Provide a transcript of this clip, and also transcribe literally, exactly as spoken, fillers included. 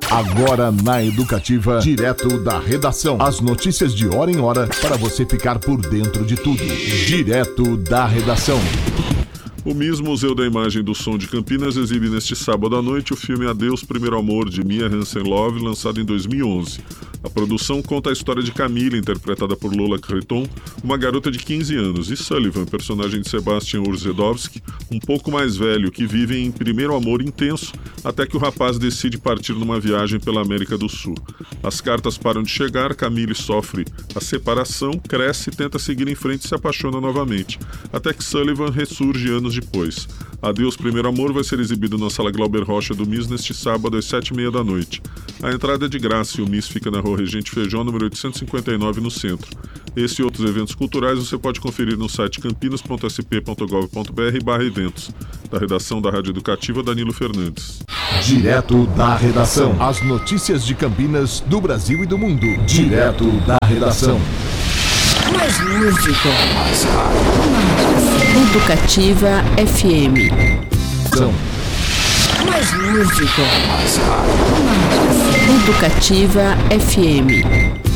Agora na Educativa, direto da redação. As notícias de hora em hora para você ficar por dentro de tudo. Direto da redação. O M I S Museu da Imagem e do Som de Campinas exibe neste sábado à noite o filme Adeus, Primeiro Amor, de Mia Hansen-Løve, lançado em dois mil e onze. A produção conta a história de Camila, interpretada por Lola Creton, uma garota de quinze anos, e Sullivan, personagem de Sebastian Urzędowski, um pouco mais velho, que vive em primeiro amor intenso até que o rapaz decide partir numa viagem pela América do Sul. As cartas param de chegar, Camille sofre a separação, cresce, tenta seguir em frente e se apaixona novamente, até que Sullivan ressurge anos depois. Adeus, Primeiro Amor vai ser exibido na Sala Glauber Rocha do M I S neste sábado às sete e meia da noite. A entrada é de graça e o M I S fica na Rua Regente Feijó, número oitocentos e cinquenta e nove, no centro. Esse e outros eventos culturais você pode conferir no site campinas ponto s p ponto gov ponto b r barra eventos. Da redação da Rádio Educativa, Danilo Fernandes. Direto da redação. As notícias de Campinas, do Brasil e do mundo. Direto da redação. Mais música. Mais rádio. Educativa F M. São. Mais música. Mais rádio. Educativa F M.